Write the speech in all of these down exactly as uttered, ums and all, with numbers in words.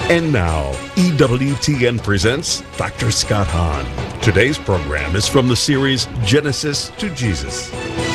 And now, E W T N presents Doctor Scott Hahn. Today's program is from the series Genesis to Jesus.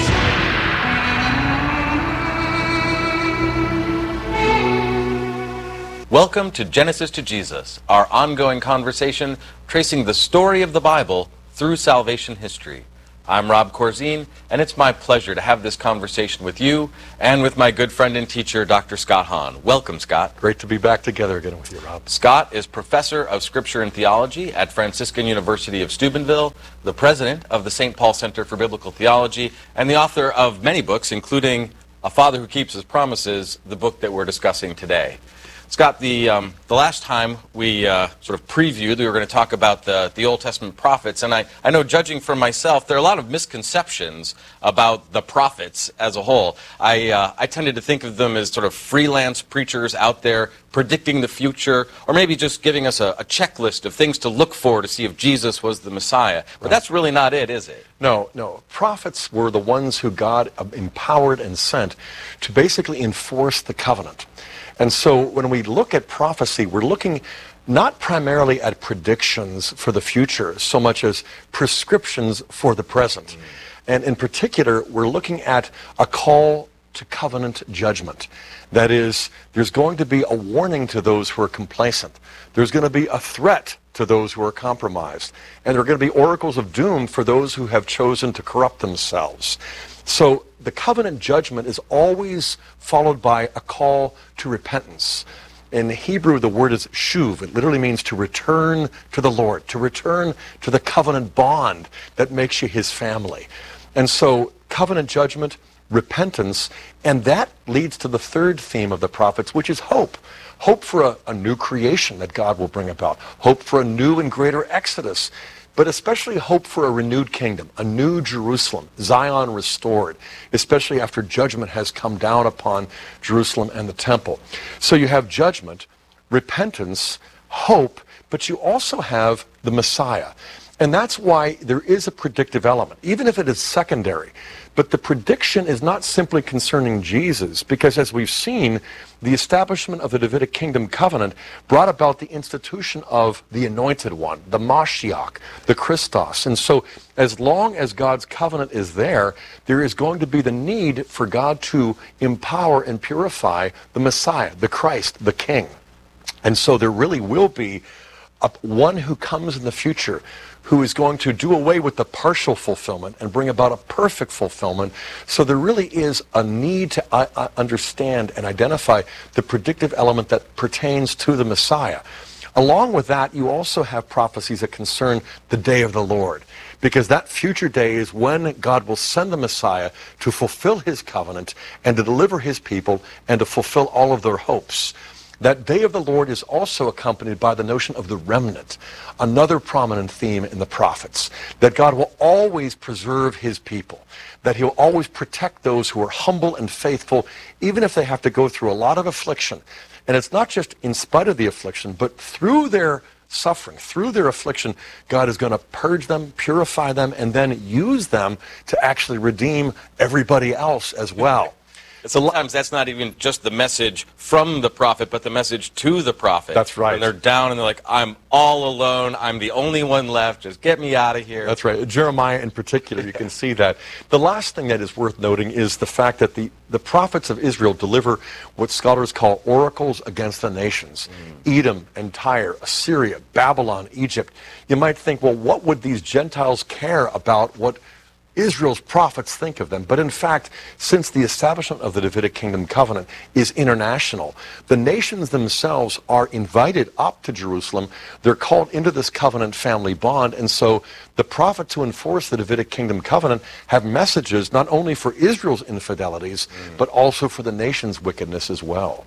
Welcome to Genesis to Jesus, our ongoing conversation tracing the story of the Bible through salvation history. I'm Rob Corzine, and it's my pleasure to have this conversation with you and with my good friend and teacher, Doctor Scott Hahn. Welcome, Scott. Great to be back together again with you, Rob. Scott is Professor of Scripture and Theology at Franciscan University of Steubenville, the President of the Saint Paul Center for Biblical Theology, and the author of many books, including A Father Who Keeps His Promises, the book that we're discussing today. Scott, the um, the last time we uh, sort of previewed, we were going to talk about the, the Old Testament prophets, and I, I know, judging from myself, there are a lot of misconceptions about the prophets as a whole. I, uh, I tended to think of them as sort of freelance preachers out there predicting the future, or maybe just giving us a, a checklist of things to look for to see if Jesus was the Messiah. But right. That's really not it, is it? No, no. Prophets were the ones who God empowered and sent to basically enforce the covenant. And so when we look at prophecy, we're looking not primarily at predictions for the future so much as prescriptions for the present. Mm. And in particular, we're looking at a call to covenant judgment. That is, there's going to be a warning to those who are complacent. There's going to be a threat to those who are compromised. And there are going to be oracles of doom for those who have chosen to corrupt themselves. So the covenant judgment is always followed by a call to repentance. In Hebrew, the word is shuv. It literally means to return to the Lord, to return to the covenant bond that makes you his family. And so covenant judgment, repentance, and that leads to the third theme of the prophets, which is hope. Hope for a, a new creation that God will bring about. Hope for a new and greater exodus. But especially hope for a renewed kingdom, a new Jerusalem, Zion restored, especially after judgment has come down upon Jerusalem and the temple. So you have judgment, repentance, hope, but you also have the Messiah. And that's why there is a predictive element, even if it is secondary. But the prediction is not simply concerning Jesus, because as we've seen, the establishment of the Davidic kingdom covenant brought about the institution of the Anointed One, the Mashiach, the Christos. And so as long as God's covenant is there, there is going to be the need for God to empower and purify the Messiah, the Christ, the King. And so there really will be a, one who comes in the future who is going to do away with the partial fulfillment and bring about a perfect fulfillment. So there really is a need to uh, understand and identify the predictive element that pertains to the Messiah. Along with that, you also have prophecies that concern the day of the Lord, because that future day is when God will send the Messiah to fulfill his covenant and to deliver his people and to fulfill all of their hopes. That day of the Lord is also accompanied by the notion of the remnant, another prominent theme in the prophets, that God will always preserve his people, that he'll always protect those who are humble and faithful, even if they have to go through a lot of affliction. And it's not just in spite of the affliction, but through their suffering, through their affliction, God is going to purge them, purify them, and then use them to actually redeem everybody else as well. Sometimes that's not even just the message from the prophet, but the message to the prophet. That's right. And they're down and they're like, I'm all alone. I'm the only one left. Just get me out of here. That's right. Jeremiah in particular, you can see that. The last thing that is worth noting is the fact that the, the prophets of Israel deliver what scholars call oracles against the nations. Mm. Edom and Tyre, Assyria, Babylon, Egypt. You might think, well, what would these Gentiles care about what Israel's prophets think of them? But in fact, since the establishment of the Davidic kingdom covenant is international, the nations themselves are invited up to Jerusalem. They're called into this covenant family bond. And so the prophets who enforce the Davidic kingdom covenant have messages not only for Israel's infidelities, mm. but also for the nation's wickedness as well.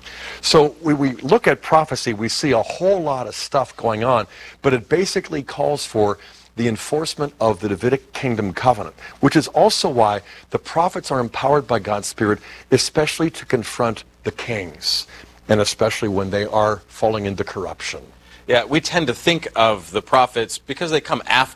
So when we look at prophecy, we see a whole lot of stuff going on, but it basically calls for the enforcement of the Davidic kingdom covenant, which is also why the prophets are empowered by God's Spirit, especially to confront the kings, and especially when they are falling into corruption. Yeah, we tend to think of the prophets, because they come after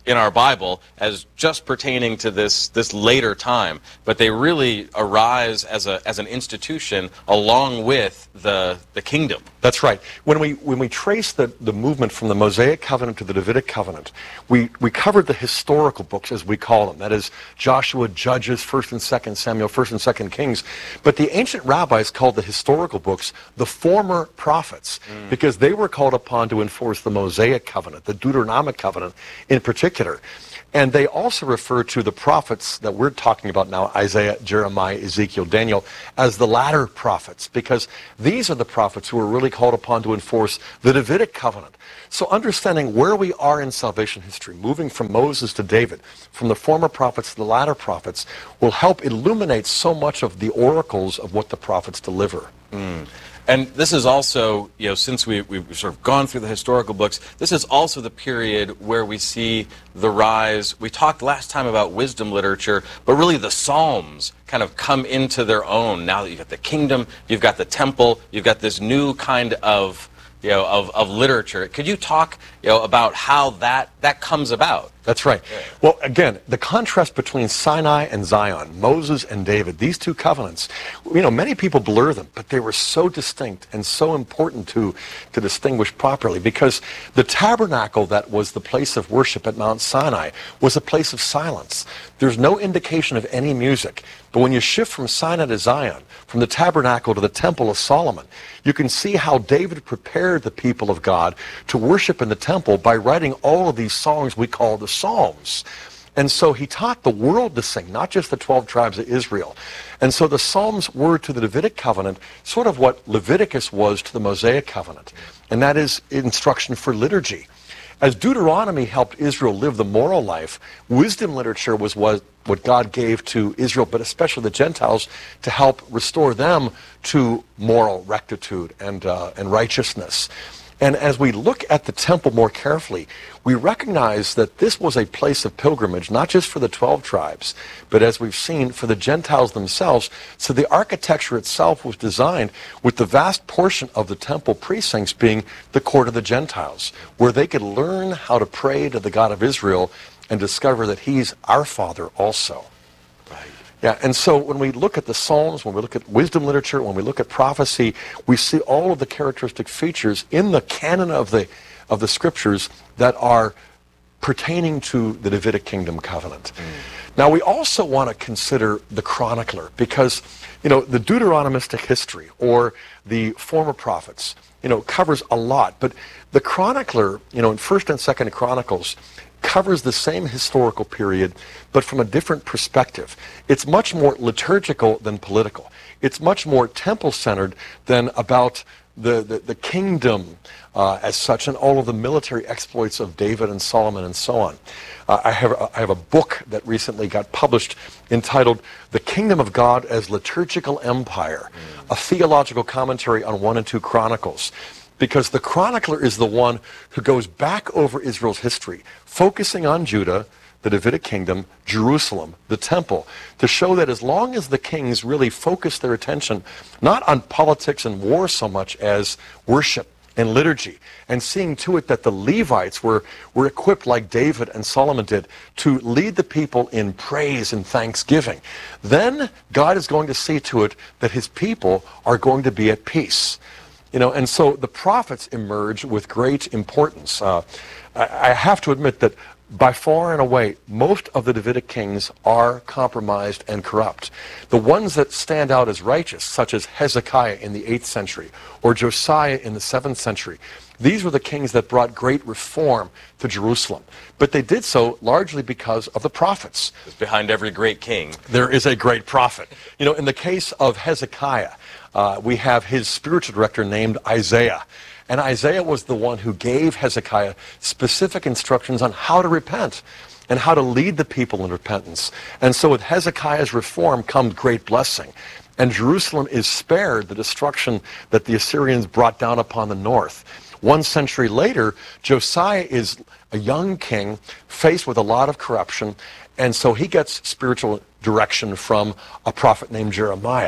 in our Bible as just pertaining to this this later time, but they really arise as a as an institution along with the the kingdom. That's right. When we when we trace the, the movement from the Mosaic covenant to the Davidic covenant, we, we covered the historical books, as we call them. That is Joshua, Judges, First and Second Samuel, First and Second Kings. But the ancient rabbis called the historical books the former prophets, mm. because they were called upon to enforce the Mosaic covenant, the Deuteronomic covenant in particular. And they also refer to the prophets that we're talking about now, Isaiah, Jeremiah, Ezekiel, Daniel, as the latter prophets, because these are the prophets who are really called upon to enforce the Davidic covenant. So understanding where we are in salvation history, moving from Moses to David, from the former prophets to the latter prophets, will help illuminate so much of the oracles of what the prophets deliver. Mm. And this is also, you know, since we, we've sort of gone through the historical books, this is also the period where we see the rise. We talked last time about wisdom literature, but really the Psalms kind of come into their own. Now that you've got the kingdom, you've got the temple, you've got this new kind of, you know, of, of literature. Could you talk, you know, about how that, that comes about? That's right. Yeah. Well, again, the contrast between Sinai and Zion, Moses and David, these two covenants, you know, many people blur them, but they were so distinct and so important to, to distinguish properly, because the tabernacle that was the place of worship at Mount Sinai was a place of silence. There's no indication of any music. But when you shift from Sinai to Zion, from the tabernacle to the temple of Solomon, you can see how David prepared the people of God to worship in the temple by writing all of these songs we call the Psalms. And so he taught the world to sing, not just the twelve tribes of Israel. And so the Psalms were to the Davidic covenant sort of what Leviticus was to the Mosaic covenant. And that is instruction for liturgy. As Deuteronomy helped Israel live the moral life, wisdom literature was what, what God gave to Israel, but especially the Gentiles, to help restore them to moral rectitude and, uh, and righteousness. And as we look at the temple more carefully, we recognize that this was a place of pilgrimage, not just for the twelve tribes, but as we've seen, for the Gentiles themselves. So the architecture itself was designed with the vast portion of the temple precincts being the court of the Gentiles, where they could learn how to pray to the God of Israel and discover that He's our Father also. Right. Yeah, and so when we look at the Psalms, when we look at wisdom literature, when we look at prophecy, we see all of the characteristic features in the canon of the of the scriptures that are pertaining to the Davidic kingdom covenant. Mm. Now, we also want to consider the chronicler, because, you know, the Deuteronomistic history or the former prophets, you know, covers a lot. But the chronicler, you know, in First and Second Chronicles, covers the same historical period, but from a different perspective. It's much more liturgical than political. It's much more temple-centered than about the, the, the kingdom uh, as such, and all of the military exploits of David and Solomon and so on. Uh, I, have, I have a book that recently got published entitled The Kingdom of God as Liturgical Empire, mm. a theological commentary on one and two Chronicles. Because the chronicler is the one who goes back over Israel's history, focusing on Judah, the Davidic kingdom, Jerusalem, the temple, to show that as long as the kings really focused their attention not on politics and war so much as worship and liturgy, and seeing to it that the Levites were, were equipped like David and Solomon did to lead the people in praise and thanksgiving, then God is going to see to it that His people are going to be at peace. You know, and so the prophets emerge with great importance. Uh, I, I have to admit that by far and away, most of the Davidic kings are compromised and corrupt. The ones that stand out as righteous, such as Hezekiah in the eighth century, or Josiah in the seventh century, these were the kings that brought great reform to Jerusalem. But they did so largely because of the prophets. Behind every great king, there is a great prophet. You know, in the case of Hezekiah, uh, we have his spiritual director named Isaiah. And Isaiah was the one who gave Hezekiah specific instructions on how to repent and how to lead the people in repentance. And so with Hezekiah's reform comes great blessing. And Jerusalem is spared the destruction that the Assyrians brought down upon the north. One century later, Josiah is a young king faced with a lot of corruption, and so he gets spiritual direction from a prophet named Jeremiah.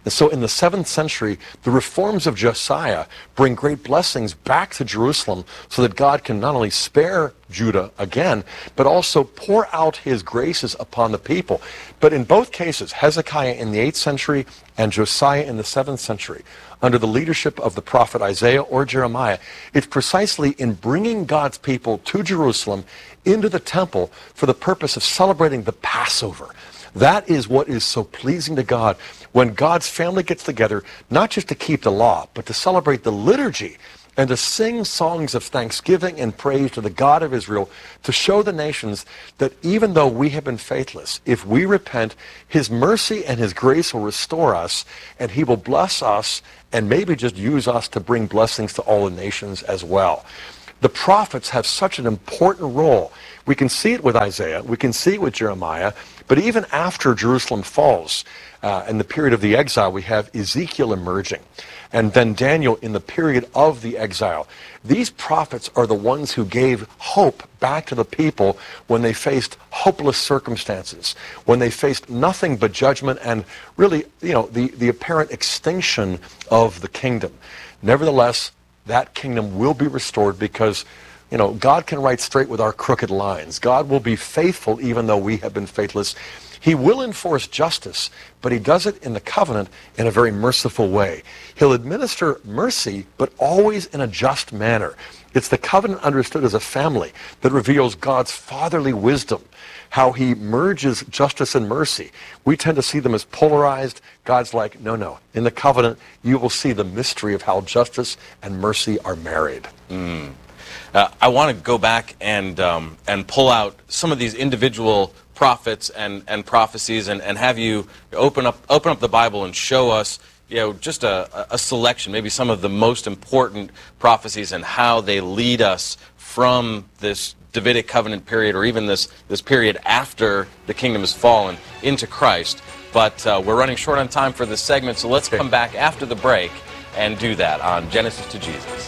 And so in the seventh century, the reforms of Josiah bring great blessings back to Jerusalem so that God can not only spare Judah again, but also pour out his graces upon the people. But in both cases, Hezekiah in the eighth century and Josiah in the seventh century, under the leadership of the prophet Isaiah or Jeremiah, it's precisely in bringing God's people to Jerusalem into the temple for the purpose of celebrating the Passover. That is what is so pleasing to God when God's family gets together, not just to keep the law, but to celebrate the liturgy and to sing songs of thanksgiving and praise to the God of Israel, to show the nations that even though we have been faithless, if we repent, his mercy and his grace will restore us, and he will bless us and maybe just use us to bring blessings to all the nations as well. The prophets have such an important role. We can see it with Isaiah, we can see it with Jeremiah, but even after Jerusalem falls, uh, in the period of the exile, we have Ezekiel emerging, and then Daniel in the period of the exile. These prophets are the ones who gave hope back to the people when they faced hopeless circumstances, when they faced nothing but judgment and really, you know, the, the apparent extinction of the kingdom. Nevertheless, that kingdom will be restored because, you know, God can write straight with our crooked lines. God will be faithful even though we have been faithless. He will enforce justice, but he does it in the covenant in a very merciful way. He'll administer mercy, but always in a just manner. It's the covenant understood as a family that reveals God's fatherly wisdom, how he merges justice and mercy. We tend to see them as polarized. God's like, no, no. In the covenant, you will see the mystery of how justice and mercy are married. Mm. Uh, I want to go back and um, and pull out some of these individual prophets and, and prophecies and, and have you open up open up the Bible and show us, you know, just a, a selection, maybe some of the most important prophecies and how they lead us from this Davidic covenant period or even this, this period after the kingdom has fallen into Christ. But uh, we're running short on time for this segment, so let's okay. come back after the break and do that on Genesis to Jesus.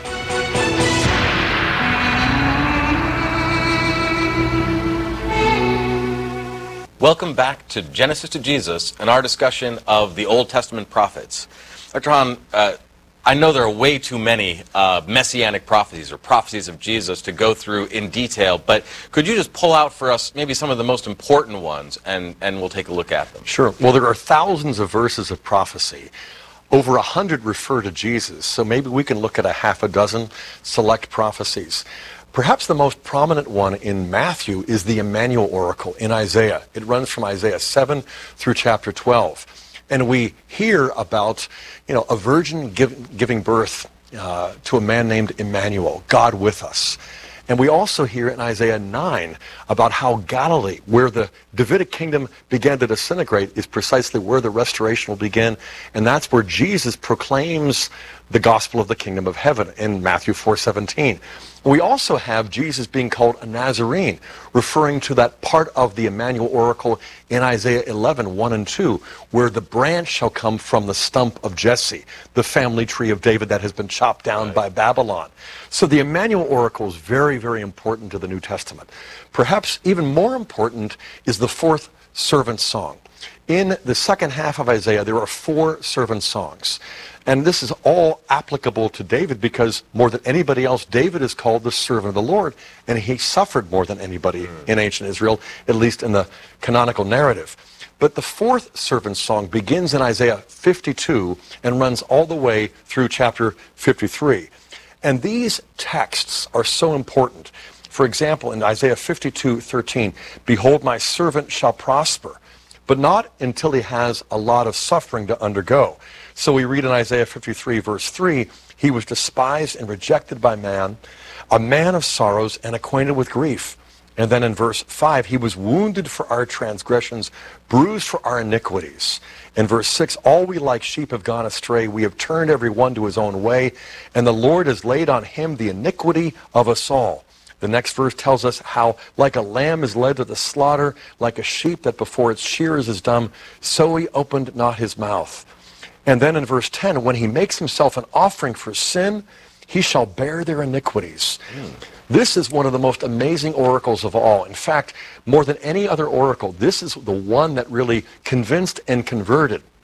Welcome back to Genesis to Jesus and our discussion of the Old Testament prophets. Doctor Hahn, uh, I know there are way too many uh, messianic prophecies or prophecies of Jesus to go through in detail, but could you just pull out for us maybe some of the most important ones and, and we'll take a look at them? Sure. Well, there are thousands of verses of prophecy. Over a hundred refer to Jesus, so maybe we can look at a half a dozen select prophecies. Perhaps the most prominent one in Matthew is the Emmanuel oracle in Isaiah. It runs from Isaiah seven through chapter twelve. And we hear about, you know, a virgin give, giving birth uh, to a man named Emmanuel, God with us. And we also hear in Isaiah nine about how Galilee, where the Davidic kingdom began to disintegrate, is precisely where the restoration will begin. And that's where Jesus proclaims the gospel of the kingdom of heaven in Matthew four seventeen. We also have Jesus being called a Nazarene, referring to that part of the Emmanuel oracle in Isaiah eleven, one and two, where the branch shall come from the stump of Jesse, the family tree of David that has been chopped down right. by Babylon. So the Emmanuel oracle is very, very important to the New Testament. Perhaps even more important is the fourth servant song. In the second half of Isaiah, there are four servant songs. And this is all applicable to David because more than anybody else, David is called the servant of the Lord, and he suffered more than anybody mm. in ancient Israel, at least in the canonical narrative. But the fourth servant song begins in Isaiah fifty-two and runs all the way through chapter fifty-three. And these texts are so important. For example, in Isaiah fifty-two thirteen, behold, my servant shall prosper, but not until he has a lot of suffering to undergo. So we read in Isaiah fifty-three, verse three, he was despised and rejected by man, a man of sorrows and acquainted with grief. And then in verse five, he was wounded for our transgressions, bruised for our iniquities. In verse six, all we like sheep have gone astray. We have turned every one to his own way, and the Lord has laid on him the iniquity of us all. The next verse tells us how, like a lamb is led to the slaughter, like a sheep that before its shearers is dumb, so he opened not his mouth. And then in verse ten, when he makes himself an offering for sin, he shall bear their iniquities. Mm. This is one of the most amazing oracles of all. In fact, more than any other oracle, this is the one that really convinced and converted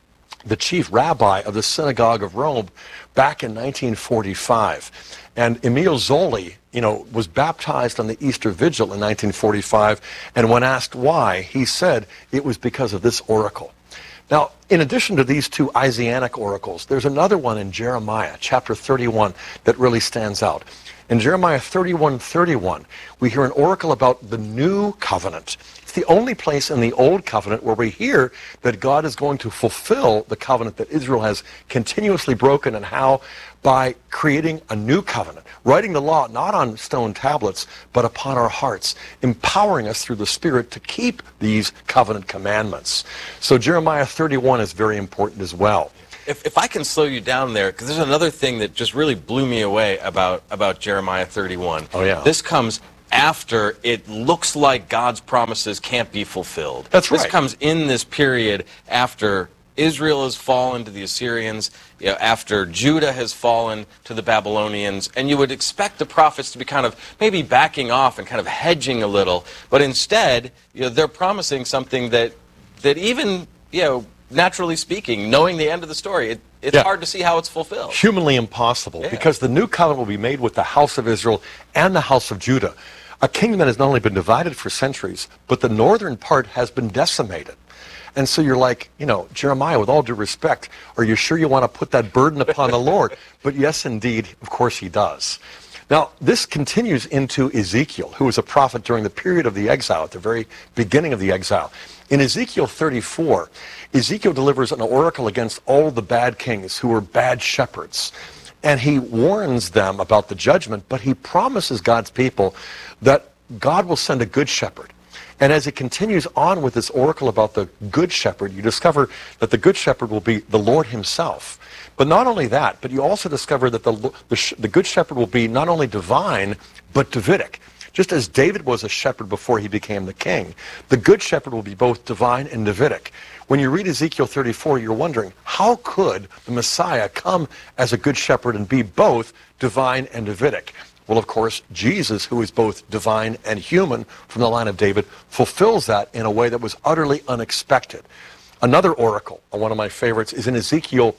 the chief rabbi of the synagogue of Rome back in nineteen forty-five. And Emile Zoli, you know, was baptized on the Easter Vigil in nineteen forty-five, and when asked why, he said it was because of this oracle. Now, in addition to these two Isaianic oracles, there's another one in Jeremiah, chapter thirty-one, that really stands out. In Jeremiah thirty-one thirty-one, we hear an oracle about the new covenant. It's the only place in the old covenant where we hear that God is going to fulfill the covenant that Israel has continuously broken, and how? By creating a new covenant, writing the law not on stone tablets, but upon our hearts, empowering us through the Spirit to keep these covenant commandments. So Jeremiah thirty-one is very important as well. If, if I can slow you down there, because there's another thing that just really blew me away about, about Jeremiah thirty-one. Oh, yeah. This comes after it looks like God's promises can't be fulfilled. That's right. This comes in this period after Israel has fallen to the Assyrians, you know, after Judah has fallen to the Babylonians, and you would expect the prophets to be kind of maybe backing off and kind of hedging a little, but instead, you know, they're promising something that, that even, you know, naturally speaking, knowing the end of the story, it, it's Yeah. hard to see how it's fulfilled. Humanly impossible, Yeah. because the new covenant will be made with the house of Israel and the house of Judah, a kingdom that has not only been divided for centuries, but the northern part has been decimated. And so you're like, you know, Jeremiah, with all due respect, are you sure you want to put that burden upon the Lord? But yes, indeed, of course he does. Now, this continues into Ezekiel, who was a prophet during the period of the exile, at the very beginning of the exile. In Ezekiel thirty-four, Ezekiel delivers an oracle against all the bad kings who were bad shepherds. And he warns them about the judgment, but he promises God's people that God will send a good shepherd. And as it continues on with this oracle about the good shepherd, you discover that the good shepherd will be the Lord himself. But not only that, but you also discover that the, the, the good shepherd will be not only divine, but Davidic. Just as David was a shepherd before he became the king, the good shepherd will be both divine and Davidic. When you read Ezekiel thirty-four, you're wondering, how could the Messiah come as a good shepherd and be both divine and Davidic? Well, of course, Jesus, who is both divine and human from the line of David, fulfills that in a way that was utterly unexpected. Another oracle, one of my favorites, is in Ezekiel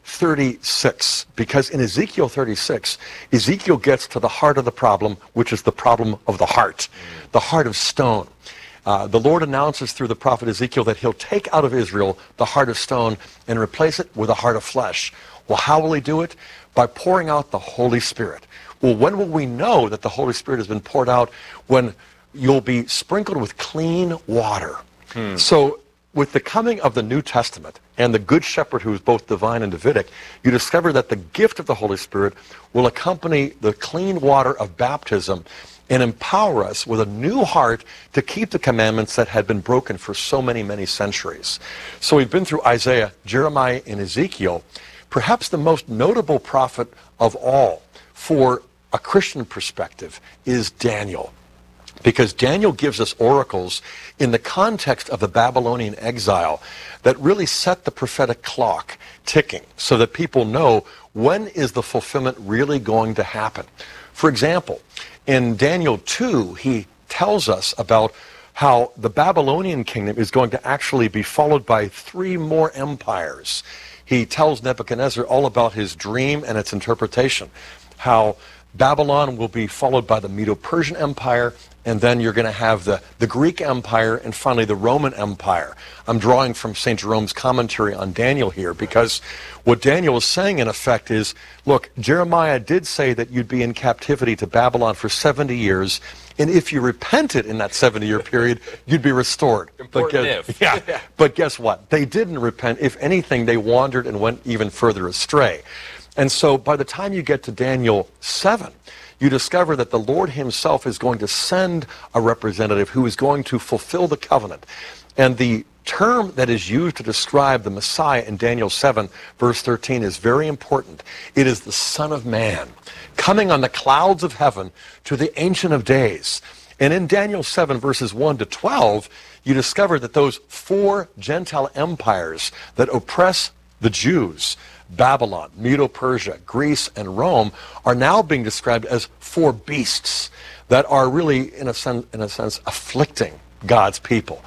thirty-six, because in Ezekiel thirty-six, Ezekiel gets to the heart of the problem, which is the problem of the heart, the heart of stone. Uh, the Lord announces through the prophet Ezekiel that he'll take out of Israel the heart of stone and replace it with a heart of flesh. Well, how will he do it? By pouring out the Holy Spirit. Well, when will we know that the Holy Spirit has been poured out? When you'll be sprinkled with clean water. Hmm. So with the coming of the New Testament and the Good Shepherd, who is both divine and Davidic, you discover that the gift of the Holy Spirit will accompany the clean water of baptism and empower us with a new heart to keep the commandments that had been broken for so many, many centuries. So we've been through Isaiah, Jeremiah, and Ezekiel. Perhaps the most notable prophet of all for a Christian perspective is Daniel, because Daniel gives us oracles in the context of the Babylonian exile that really set the prophetic clock ticking so that people know when is the fulfillment really going to happen. For example, in Daniel two, he tells us about how the Babylonian kingdom is going to actually be followed by three more empires. He tells Nebuchadnezzar all about his dream and its interpretation, how Babylon will be followed by the Medo-Persian Empire, and then you're going to have the, the Greek Empire, and finally the Roman Empire. I'm drawing from Saint Jerome's commentary on Daniel here, because what Daniel is saying in effect is, look, Jeremiah did say that you'd be in captivity to Babylon for seventy years, and if you repented in that seventy-year period, you'd be restored. Important but guess, if. Yeah, but guess what? They didn't repent. If anything, they wandered and went even further astray. And so by the time you get to Daniel seven, you discover that the Lord himself is going to send a representative who is going to fulfill the covenant. And the term that is used to describe the Messiah in Daniel seven, verse thirteen, is very important. It is the Son of Man, coming on the clouds of heaven to the Ancient of Days. And in Daniel seven, verses one to twelve, you discover that those four Gentile empires that oppress the Jews, Babylon, Medo-Persia, Greece, and Rome, are now being described as four beasts that are really, in a sense, in a sense, afflicting God's people.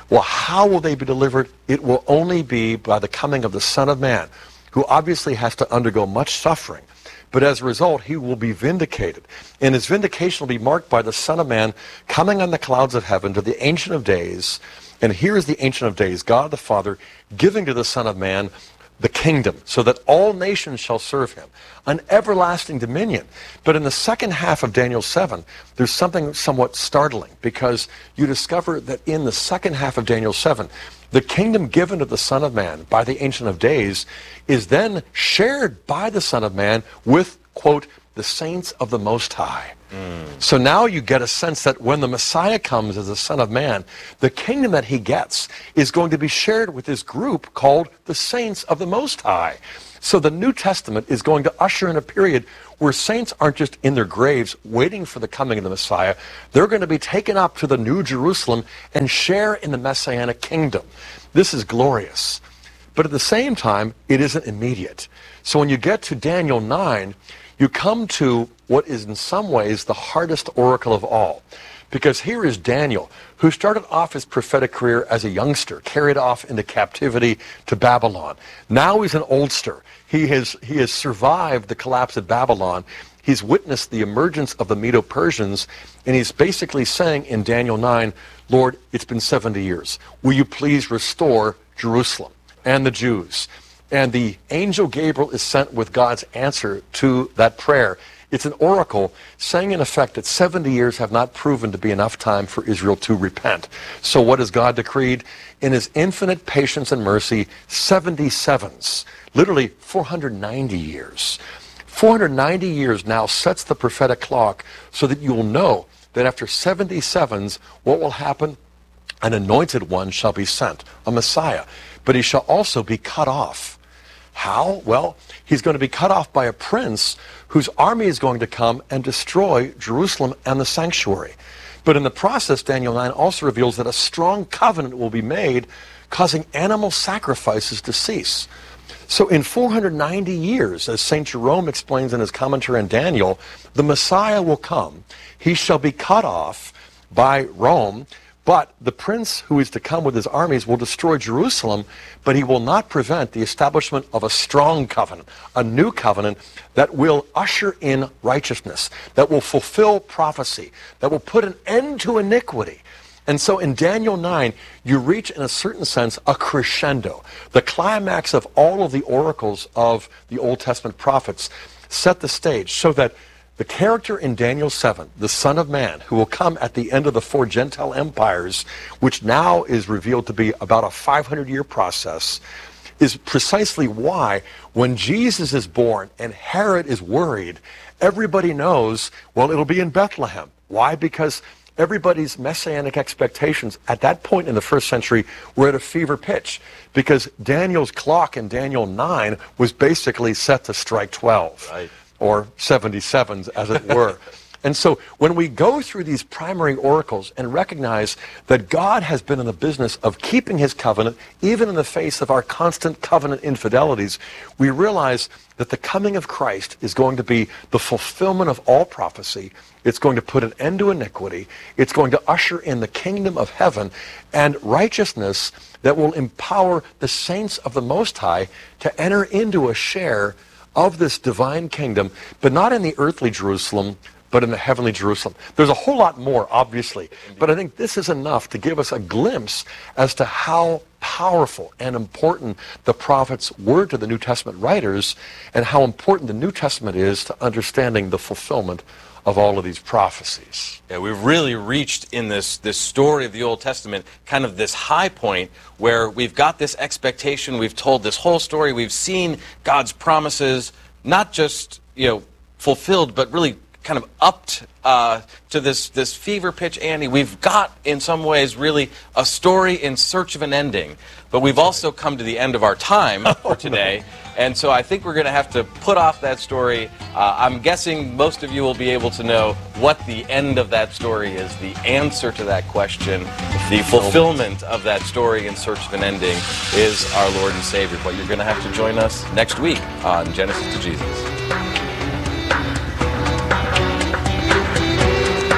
Well, how will they be delivered? It will only be by the coming of the Son of Man, who obviously has to undergo much suffering. But as a result, he will be vindicated. And his vindication will be marked by the Son of Man coming on the clouds of heaven to the Ancient of Days. And here is the Ancient of Days, God the Father, giving to the Son of Man the kingdom, so that all nations shall serve him, an everlasting dominion. But in the second half of Daniel seven, there's something somewhat startling, because you discover that in the second half of Daniel seven, the kingdom given to the Son of Man by the Ancient of Days is then shared by the Son of Man with, quote, the saints of the Most High. Mm. So now you get a sense that when the Messiah comes as the Son of Man, the kingdom that he gets is going to be shared with this group called the saints of the Most High. So the New Testament is going to usher in a period where saints aren't just in their graves waiting for the coming of the Messiah. They're going to be taken up to the New Jerusalem and share in the Messianic kingdom. This is glorious. But at the same time, it isn't immediate. So when you get to Daniel nine, you come to what is in some ways the hardest oracle of all. Because here is Daniel, who started off his prophetic career as a youngster, carried off into captivity to Babylon. Now he's an oldster. He has, he has survived the collapse of Babylon. He's witnessed the emergence of the Medo-Persians, and he's basically saying in Daniel nine, Lord, it's been seventy years. Will you please restore Jerusalem and the Jews? And the angel Gabriel is sent with God's answer to that prayer. It's an oracle saying, in effect, that seventy years have not proven to be enough time for Israel to repent. So what has God decreed? In his infinite patience and mercy, seventy-sevens, literally four hundred ninety years. four hundred ninety years now sets the prophetic clock so that you will know that after seventy-sevens, what will happen? An anointed one shall be sent, a Messiah, but he shall also be cut off. How? Well, he's going to be cut off by a prince whose army is going to come and destroy Jerusalem and the sanctuary. But in the process, Daniel nine also reveals that a strong covenant will be made, causing animal sacrifices to cease. So in four hundred ninety years, as Saint Jerome explains in his commentary on Daniel, the Messiah will come. He shall be cut off by Rome, but the prince who is to come with his armies will destroy Jerusalem, but he will not prevent the establishment of a strong covenant, a new covenant that will usher in righteousness, that will fulfill prophecy, that will put an end to iniquity. And so in Daniel nine, you reach, in a certain sense, a crescendo. The climax of all of the oracles of the Old Testament prophets set the stage so that the character in Daniel seven, the Son of Man, who will come at the end of the four Gentile empires, which now is revealed to be about a five hundred year process, is precisely why when Jesus is born and Herod is worried, everybody knows, well, it'll be in Bethlehem. Why? Because everybody's messianic expectations at that point in the first century were at a fever pitch, because Daniel's clock in Daniel nine was basically set to strike twelve. Right. Or seventy-sevens, as it were. And so when we go through these primary oracles and recognize that God has been in the business of keeping his covenant, even in the face of our constant covenant infidelities, we realize that the coming of Christ is going to be the fulfillment of all prophecy. It's going to put an end to iniquity. It's going to usher in the kingdom of heaven and righteousness that will empower the saints of the Most High to enter into a share of this divine kingdom, but not in the earthly Jerusalem, but in the heavenly Jerusalem. There's a whole lot more, obviously, but I think this is enough to give us a glimpse as to how powerful and important the prophets were to the New Testament writers, and how important the New Testament is to understanding the fulfillment of all of these prophecies. Yeah, we've really reached in this, this story of the Old Testament kind of this high point where we've got this expectation, we've told this whole story, we've seen God's promises not just, you know, fulfilled, but really kind of upped uh, to this, this fever pitch, Andy. We've got, in some ways, really a story in search of an ending. But we've also come to the end of our time for today. And so I think we're going to have to put off that story. Uh, I'm guessing most of you will be able to know what the end of that story is, the answer to that question, the fulfillment of that story in search of an ending is our Lord and Savior. But you're going to have to join us next week on Genesis to Jesus.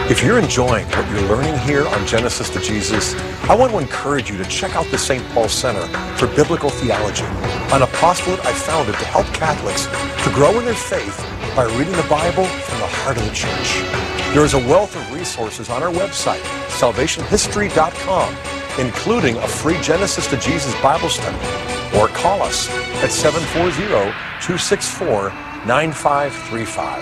If you're enjoying what you're learning here on Genesis to Jesus, I want to encourage you to check out the Saint Paul Center for Biblical Theology, an apostolate I founded to help Catholics to grow in their faith by reading the Bible from the heart of the Church. There is a wealth of resources on our website, salvation history dot com, including a free Genesis to Jesus Bible study, or call us at seven four zero, two six four, nine five three five.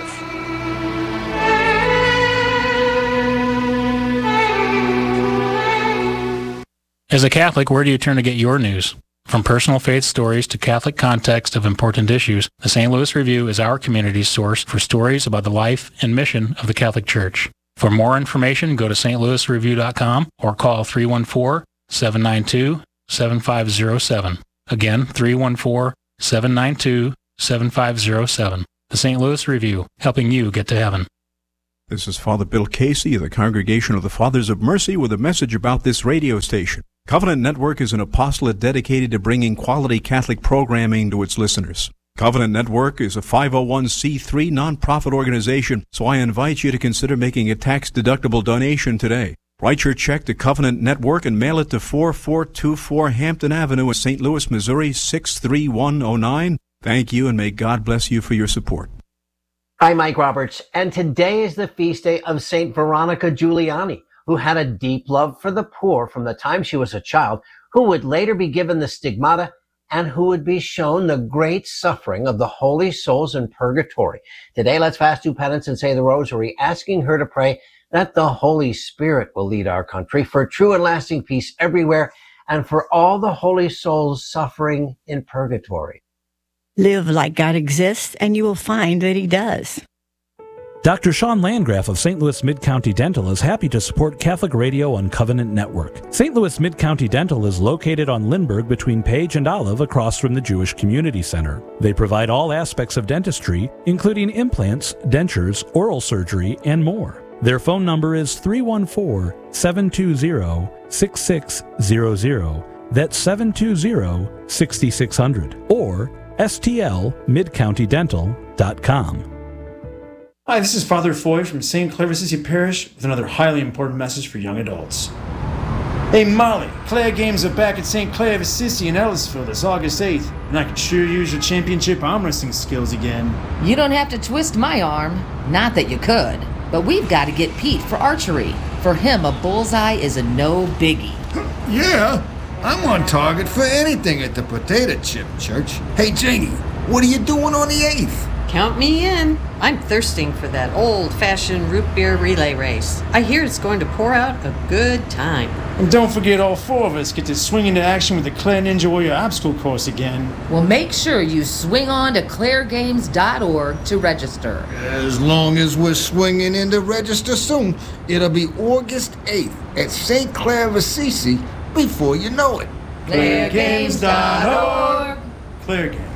As a Catholic, where do you turn to get your news? From personal faith stories to Catholic context of important issues, the Saint Louis Review is our community's source for stories about the life and mission of the Catholic Church. For more information, go to st louis review dot com or call three one four, seven nine two, seven five zero seven. Again, three one four, seven nine two, seven five zero seven. The Saint Louis Review, helping you get to heaven. This is Father Bill Casey of the Congregation of the Fathers of Mercy with a message about this radio station. Covenant Network is an apostolate dedicated to bringing quality Catholic programming to its listeners. Covenant Network is a five oh one c three nonprofit organization, so I invite you to consider making a tax-deductible donation today. Write your check to Covenant Network and mail it to four four two four Hampton Avenue in Saint Louis, Missouri, six three one oh nine. Thank you, and may God bless you for your support. I'm Mike Roberts, and today is the feast day of Saint Veronica Giuliani, who had a deep love for the poor from the time she was a child, who would later be given the stigmata, and who would be shown the great suffering of the holy souls in purgatory. Today, let's fast, do penance, and say the rosary, asking her to pray that the Holy Spirit will lead our country for true and lasting peace everywhere, and for all the holy souls suffering in purgatory. Live like God exists, and you will find that He does. Doctor Sean Landgraf of Saint Louis Mid-County Dental is happy to support Catholic Radio on Covenant Network. Saint Louis Mid-County Dental is located on Lindbergh between Page and Olive across from the Jewish Community Center. They provide all aspects of dentistry, including implants, dentures, oral surgery, and more. Their phone number is three one four, seven two zero, six six zero zero. That's seven two zero, six six zero zero. Or S T L mid county dental dot com. Hi, this is Father Foy from Saint Clare Assisi Parish with another highly important message for young adults. Hey Molly, Clare Games are back at Saint Clare Assisi in Ellisville this August eighth, and I can sure use your championship arm wrestling skills again. You don't have to twist my arm. Not that you could. But we've got to get Pete for archery. For him, a bullseye is a no biggie. Yeah, I'm on target for anything at the Potato Chip Church. Hey Janie, what are you doing on the eighth? Count me in. I'm thirsting for that old-fashioned root beer relay race. I hear it's going to pour out a good time. And don't forget all four of us get to swing into action with the Clare Ninja Warrior obstacle course again. Well, make sure you swing on to clare games dot org to register. As long as we're swinging in to register soon, it'll be August eighth at Saint Clare Assisi before you know it. clare games dot org. Clare Games.